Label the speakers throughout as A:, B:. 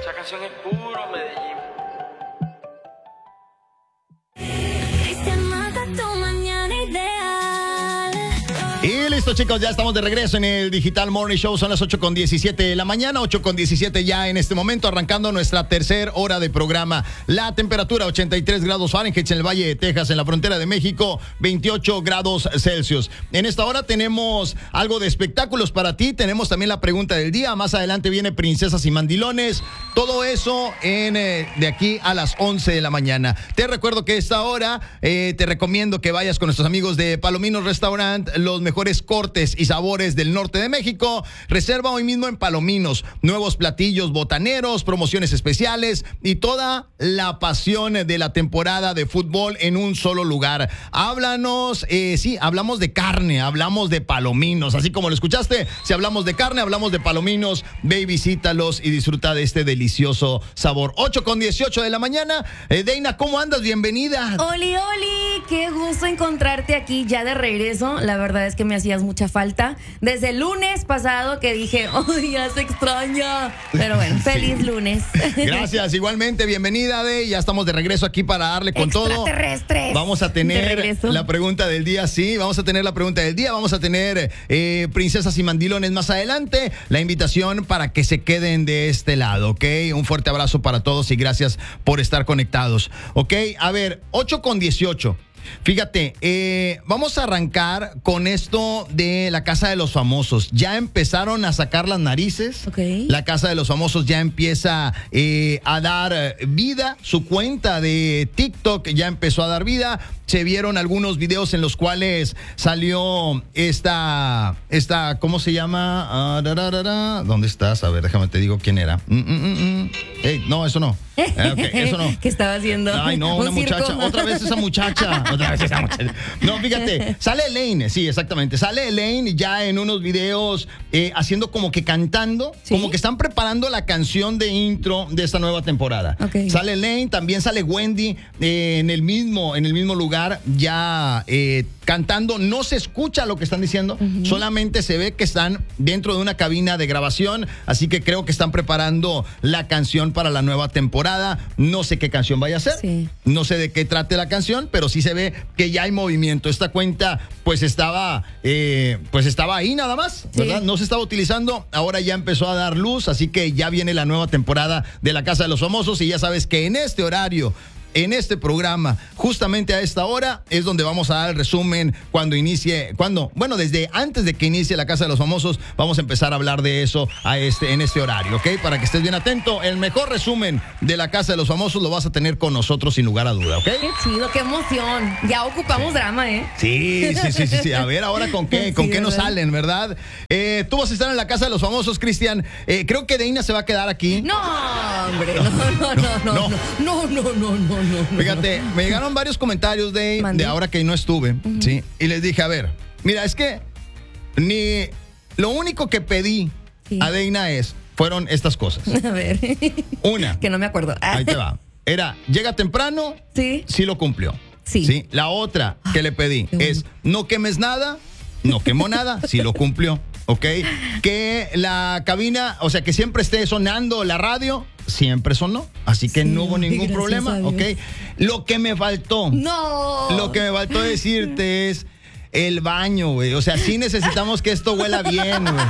A: Esa canción es puro Medellín.
B: Y listo, chicos, ya estamos de regreso en el Digital Morning Show. Son las 8:17 de la mañana, 8:17 ya en este momento, arrancando nuestra tercera hora de programa. La temperatura 83 grados Fahrenheit en el Valle de Texas, en la frontera de México, 28 grados Celsius. En esta hora tenemos algo de espectáculos para ti. Tenemos también la pregunta del día. Más adelante viene Princesas y Mandilones. Todo eso de aquí a las 11 de la mañana. Te recuerdo que esta hora te recomiendo que vayas con nuestros amigos de Palominos Restaurant, los mejores cortes y sabores del norte de México. Reserva hoy mismo en Palominos. Nuevos platillos botaneros, promociones especiales y toda la pasión de la temporada de fútbol en un solo lugar. Háblanos, sí, hablamos de carne, hablamos de Palominos. Así como lo escuchaste, si hablamos de carne, hablamos de Palominos. Ve y visítalos y disfruta de este delicioso sabor. 8:18 de la mañana. Deina, ¿cómo andas? Bienvenida.
C: Oli, qué gusto encontrarte aquí ya de regreso. La verdad es que me hacías mucha falta. Desde el lunes pasado que dije, ¡ay, ya se extraña! Pero bueno, feliz
B: Sí.
C: lunes.
B: Gracias, igualmente, bienvenida, ya estamos de regreso aquí para darle con todo.
C: Extraterrestres.
B: Vamos a
C: De
B: tener
C: regreso.
B: la pregunta del día, sí, vamos a tener la pregunta del día, vamos a tener Princesas y Mandilones más adelante, la invitación para que se queden de este lado, ¿ok? Un fuerte abrazo para todos y gracias por estar conectados, ¿ok? A ver, 8:18. Fíjate, vamos a arrancar con esto de la Casa de los Famosos. Ya empezaron a sacar las narices.
C: Ok.
B: La Casa de los Famosos ya empieza a dar vida. Su cuenta de TikTok ya empezó a dar vida. Se vieron algunos videos en los cuales salió esta ¿cómo se llama? ¿Dónde estás? A ver, déjame te digo quién era. Ey, no, eso no. Okay, eso no.
C: ¿Qué estaba haciendo?
B: Ay, no, una
C: ¿Un circo?
B: muchacha. Otra vez esa muchacha. No, fíjate, sale Elaine, sí, exactamente. Sale Elaine ya en unos videos haciendo como que cantando,
C: ¿Sí?
B: como que están preparando la canción de intro de esta nueva temporada.
C: Ok.
B: Sale Elaine, también sale Wendy en el mismo lugar, ya cantando. No se escucha lo que están diciendo, solamente se ve que están dentro de una cabina de grabación, así que creo que están preparando la canción para la nueva temporada. No sé qué canción vaya a ser,
C: Sí.
B: no sé de qué trate la canción, pero sí se ve que ya hay movimiento. Esta cuenta pues estaba ahí nada más, ¿verdad?
C: Sí.
B: No se estaba utilizando, ahora ya empezó a dar luz, así que ya viene la nueva temporada de La Casa de los Famosos y ya sabes que en este horario, en este programa, justamente a esta hora, es donde vamos a dar el resumen desde antes de que inicie La Casa de los Famosos, vamos a empezar a hablar de eso en este horario, ¿ok? Para que estés bien atento, el mejor resumen de La Casa de los Famosos lo vas a tener con nosotros sin lugar a duda, ¿ok?
C: Qué chido, qué emoción. Ya ocupamos drama, ¿eh?
B: Sí. A ver, ahora con qué
C: Sí,
B: nos
C: ¿verdad?
B: salen, ¿verdad? Tú vas a estar en La Casa de los Famosos, Cristian. Creo que Deina se va a quedar aquí.
C: No, hombre, no.
B: Fíjate, me llegaron varios comentarios de ahora que no estuve, ¿sí? Y les dije, a ver, mira, es que lo único que pedí
C: Sí.
B: a Deina fueron estas cosas.
C: A ver.
B: Una,
C: Que no me acuerdo.
B: ahí te va. Era, llega temprano,
C: Sí.
B: sí lo cumplió.
C: Sí.
B: La otra que le pedí
C: qué bueno.
B: es, no quemes nada, no quemó nada, sí lo cumplió. ¿Ok? Que la cabina, o sea, que siempre esté sonando la radio, siempre sonó. Así que
C: Sí,
B: no hubo
C: ay,
B: ningún
C: gracias
B: problema,
C: a Dios.
B: ¿ok? Lo que me faltó,
C: No.
B: lo que me faltó decirte es el baño, güey. O sea, sí necesitamos que esto huela bien, güey.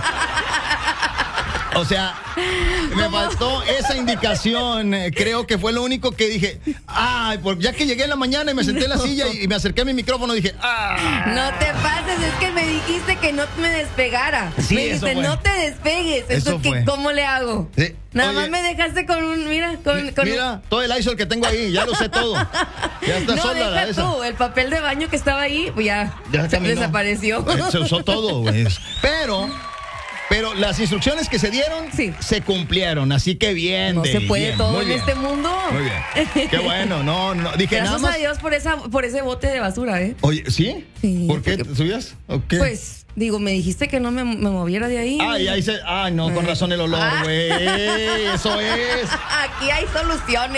B: O sea, me faltó esa indicación. Creo que fue lo único que dije. Ay, ya que llegué en la mañana y me senté en la silla y me acerqué a mi micrófono, dije,
C: No te pases, es que me dijiste que no me despegara.
B: Sí,
C: me
B: eso
C: dijiste,
B: fue.
C: no te despegues.
B: Eso
C: Entonces,
B: fue.
C: ¿cómo le hago?
B: Sí.
C: Nada
B: Oye,
C: más me dejaste con un, mira,
B: mira, todo el ISOL que tengo ahí, ya lo sé todo. Ya está
C: no,
B: sola
C: deja
B: esa.
C: tú, el papel de baño que estaba ahí, pues ya
B: caminó.
C: desapareció.
B: Se usó todo, güey. Pero las instrucciones que se dieron
C: Sí.
B: se cumplieron, así que bien.
C: No se
B: Dave,
C: puede
B: bien,
C: todo
B: muy
C: en
B: bien.
C: este mundo.
B: Muy bien. Qué bueno, no. Dije nada
C: Gracias
B: más.
C: a Dios por ese bote de basura, ¿eh?
B: Oye, ¿sí?
C: Sí,
B: ¿Por qué?
C: porque-
B: ¿Te subías? ¿O qué?
C: Pues, digo, me dijiste que no me moviera de ahí.
B: Ay, no, con razón el olor, güey. Eso es.
C: Aquí hay soluciones.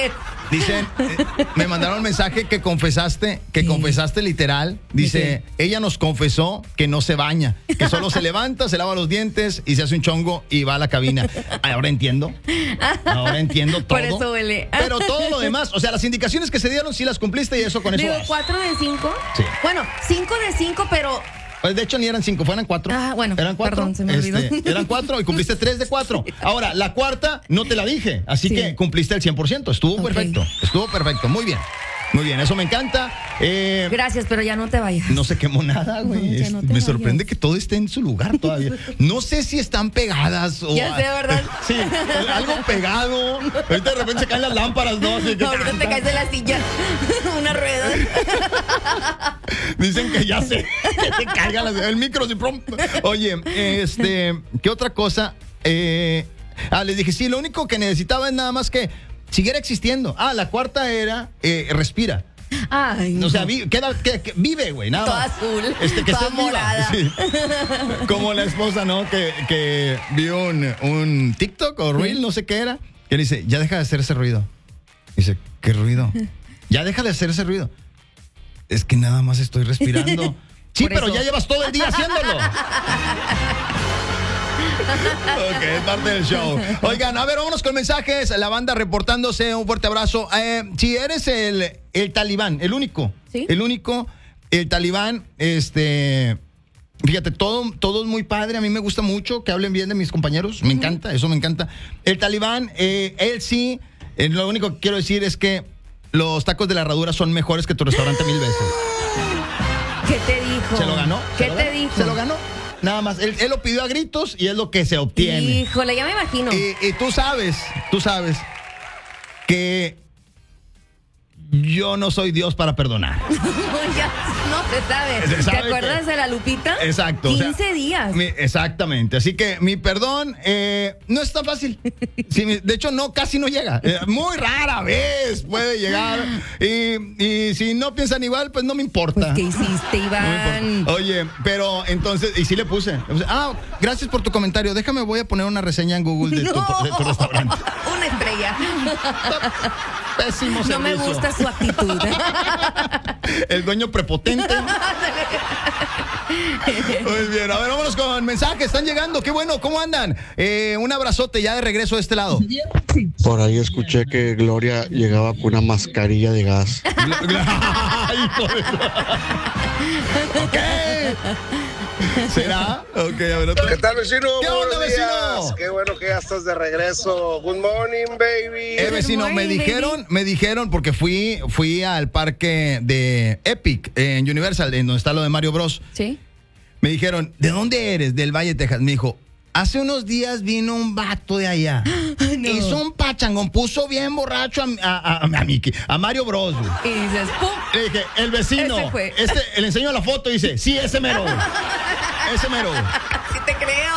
B: Dicen, me mandaron un mensaje que confesaste literal. Dice, ella nos confesó que no se baña, que solo se levanta, se lava los dientes y se hace un chongo y va a la cabina. Ahora entiendo todo.
C: Por eso huele.
B: Pero todo lo demás, o sea, las indicaciones que se dieron sí las cumpliste y eso con eso.
C: Digo,
B: vas.
C: 4 de 5.
B: Sí.
C: Bueno, 5 de 5, pero
B: Pues de hecho ni eran 5, fueran 4.
C: Ah, bueno,
B: eran 4.
C: perdón, se me olvidó.
B: Eran 4 y cumpliste 3 de 4. Ahora, la cuarta no te la dije, así
C: Sí.
B: que cumpliste el 100%. Estuvo perfecto, Muy bien. Muy bien, eso me encanta.
C: gracias, pero ya no te vayas.
B: No se quemó nada, güey.
C: No, ya no te
B: Me
C: vayas.
B: sorprende que todo esté en su lugar todavía. No sé si están pegadas o.
C: Ya sé, ¿verdad?
B: Sí, algo pegado. Ahorita de repente se caen las lámparas, ¿no? Así que
C: Ahorita te caes de la silla. Una rueda.
B: Dicen que ya sé, que te caiga el micro. Oye, ¿qué otra cosa? Les dije, sí, lo único que necesitaba es nada más que siguiera existiendo. La cuarta era respira.
C: Ay,
B: O sea, vive, güey, nada
C: toda
B: más.
C: azul,
B: Que
C: toda
B: estés viva.
C: morada.
B: Sí. Como la esposa, ¿no? Que vio un TikTok o Reel, no sé qué era, que le dice, ya deja de hacer ese ruido. Dice, ¿qué ruido? Ya deja de hacer ese ruido. Es que nada más estoy respirando. Sí,
C: Por
B: pero
C: eso.
B: ya llevas todo el día haciéndolo. Ok, es parte del show. Oigan, a ver, vámonos con mensajes. La banda reportándose, un fuerte abrazo. Si eres el talibán, el único.
C: ¿Sí?
B: El talibán, fíjate, todo es muy padre. A mí me gusta mucho que hablen bien de mis compañeros. Me encanta, eso me encanta. El talibán, él sí, lo único que quiero decir es que los tacos de la herradura son mejores que tu restaurante 1000 veces.
C: ¿Qué te dijo?
B: ¿Se lo ganó?
C: ¿Qué te dijo?
B: Se lo ganó. Nada más, él lo pidió a gritos y es lo que se obtiene.
C: Híjole, ya me imagino.
B: Y tú sabes que yo no soy Dios para perdonar.
C: Ya no se sabe.
B: Se
C: ¿Te
B: sabe
C: acuerdas
B: que-
C: de la Lupita?
B: Exacto.
C: 15 días.
B: Exactamente. Así que mi perdón no es tan fácil. Sí, de hecho, casi no llega. Muy rara vez puede llegar. Y si no piensan igual, pues no me importa.
C: Pues, ¿qué hiciste,
B: No me
C: Iván?
B: importa. Oye, pero entonces, y sí le puse. Gracias por tu comentario. Déjame, voy a poner una reseña en Google de tu restaurante.
C: Una estrella.
B: Pésimo servicio.
C: No me gusta su actitud.
B: El dueño prepotente. Muy bien, a ver, vámonos con mensajes. Están llegando, qué bueno, ¿cómo andan? Un abrazote ya de regreso de este lado.
D: Por ahí escuché que Gloria llegaba con una mascarilla de gas.
B: Ay, hijo de- Ok. ¿Será? Ok, a ver, otro.
E: ¿Qué tal, vecino?
B: ¿Qué onda,
E: Buenos días.
B: vecino?
E: Qué bueno que ya estás de regreso. Good morning, baby.
B: Vecino, me dijeron, porque fui al parque de Epic en Universal, en donde está lo de Mario Bros.
C: ¿Sí?
B: Me dijeron, ¿de dónde eres? Del Valle, Texas. Me dijo, hace unos días vino un vato de allá.
C: No.
B: Hizo un pachangón, puso bien borracho a Mario Bros. güey.
C: Y dices, ¡pum!
B: Le dije, el vecino.
C: Ese fue.
B: Le enseño la foto y dice, sí, ese mero. Ese mero.
C: Sí te creo.